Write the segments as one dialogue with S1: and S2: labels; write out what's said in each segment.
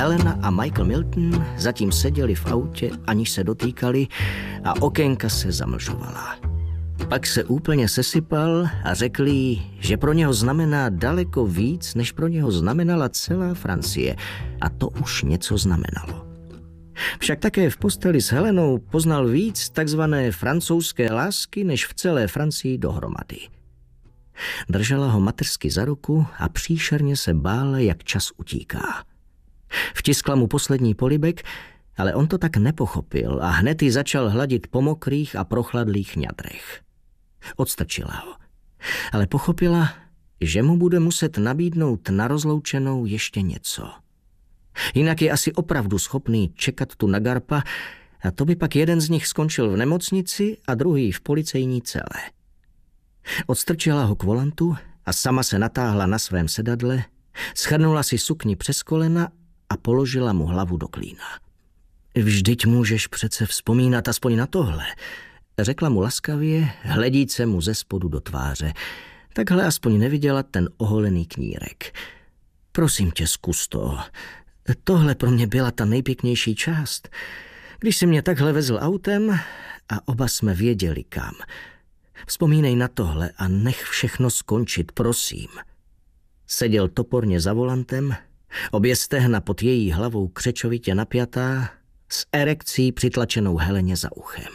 S1: Helena a Michael Milton zatím seděli v autě, aniž se dotýkali, a okénka se zamlžovala. Pak se úplně sesypal a řekl jí, že pro něho znamená daleko víc, než pro něho znamenala celá Francie. A to už něco znamenalo. Však také v posteli s Helenou poznal víc takzvané francouzské lásky, než v celé Francii dohromady. Držela ho mateřsky za ruku a příšerně se bála, jak čas utíká. Vtiskla mu poslední polibek, ale on to tak nepochopil a hned ji začal hladit po mokrých a prochladlých ňadrech. Odstrčila ho, ale pochopila, že mu bude muset nabídnout na rozloučenou ještě něco. Jinak je asi opravdu schopný čekat tu na Garpa a to by pak jeden z nich skončil v nemocnici a druhý v policejní cele. Odstrčila ho k volantu a sama se natáhla na svém sedadle, schrnula si sukni přes kolena a položila mu hlavu do klína. Vždyť můžeš přece vzpomínat aspoň na tohle, řekla mu laskavě, hledíce mu ze spodu do tváře. Takhle aspoň neviděla ten oholený knírek. Prosím tě, zkus to. Tohle pro mě byla ta nejpěknější část. Když si mě takhle vezl autem a oba jsme věděli kam. Vzpomínej na tohle a nech všechno skončit, prosím. Seděl toporně za volantem, obě stehna pod její hlavou křečovitě napjatá, s erekcí přitlačenou Heleně za uchem.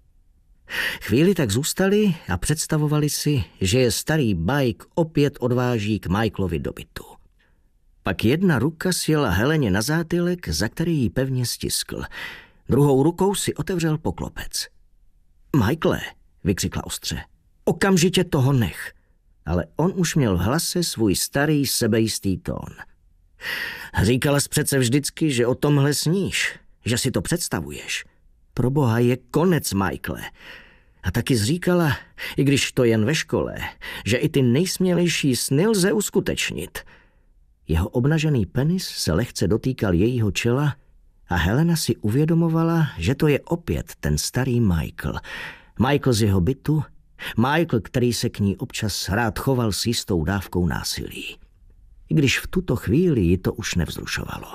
S1: Chvíli tak zůstali a představovali si, že je starý bajk opět odváží k Michaelovi do bytu. Pak jedna ruka sjela Heleně na zátylek, za který jí pevně stiskl. Druhou rukou si otevřel poklopec. Michaele, vykřikla ostře, okamžitě toho nech. Ale on už měl v hlase svůj starý sebejistý tón. Říkala jsi přece vždycky, že o tomhle sníš, že si to představuješ. Proboha, je konec, Michaele. A taky zříkala, i když to jen ve škole, že i ty nejsmělejší sny lze uskutečnit. Jeho obnažený penis se lehce dotýkal jejího čela a Helena si uvědomovala, že to je opět ten starý Michael. Michael z jeho bytu, Michael, který se k ní občas rád choval s jistou dávkou násilí. I když v tuto chvíli ji to už nevzrušovalo.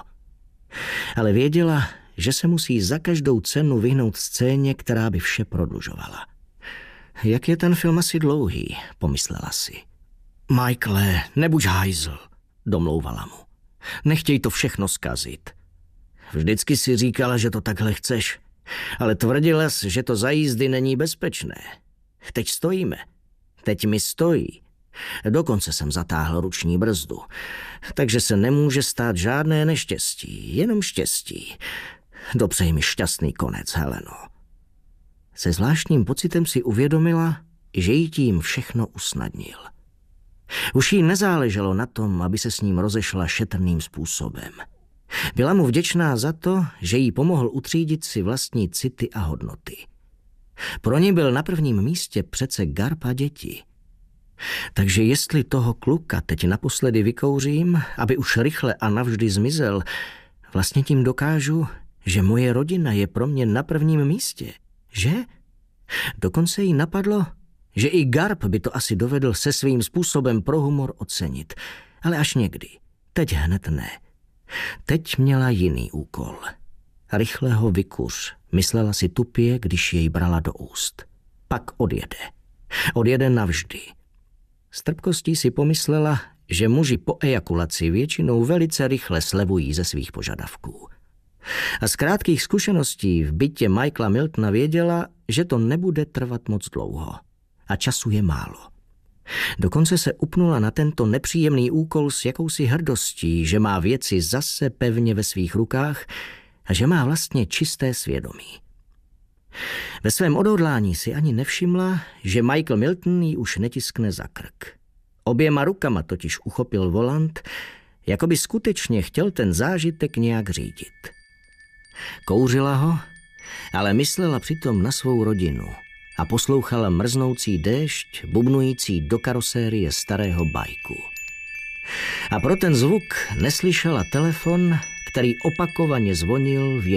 S1: Ale věděla, že se musí za každou cenu vyhnout scéně, která by vše prodlužovala. Jak je ten film asi dlouhý, pomyslela si. Michaele, nebuď hajzl, domlouvala mu. Nechtěj to všechno zkazit. Vždycky si říkala, že to takhle chceš, ale tvrdila jsi, že to za jízdy není bezpečné. Teď stojíme. Teď mi stojí. Dokonce jsem zatáhl ruční brzdu, takže se nemůže stát žádné neštěstí, jenom štěstí. Dopřej mi šťastný konec, Heleno. Se zvláštním pocitem si uvědomila, že jí tím všechno usnadnil. Už jí nezáleželo na tom, aby se s ním rozešla šetrným způsobem. Byla mu vděčná za to, že jí pomohl utřídit si vlastní city a hodnoty. Pro ní byl na prvním místě přece Garp a děti. Takže jestli toho kluka teď naposledy vykouřím, aby už rychle a navždy zmizel, vlastně tím dokážu, že moje rodina je pro mě na prvním místě, že? Dokonce jí napadlo, že i Garp by to asi dovedl se svým způsobem pro humor ocenit, ale až někdy. Teď hned ne. Teď měla jiný úkol. Rychle ho vykuř, myslela si tupě, když jej brala do úst. Pak odjede. Odjede navždy. S trpkostí si pomyslela, že muži po ejakulaci většinou velice rychle slevují ze svých požadavků. A z krátkých zkušeností v bytě Michaela Miltona věděla, že to nebude trvat moc dlouho. A času je málo. Dokonce se upnula na tento nepříjemný úkol s jakousi hrdostí, že má věci zase pevně ve svých rukách a že má vlastně čisté svědomí. Ve svém odhodlání si ani nevšimla, že Michael Milton ji už netiskne za krk. Oběma rukama totiž uchopil volant, jako by skutečně chtěl ten zážitek nějak řídit. Kouřila ho, ale myslela přitom na svou rodinu a poslouchala mrznoucí déšť, bubnující do karosérie starého bajku. A pro ten zvuk neslyšela telefon, který opakovaně zvonil v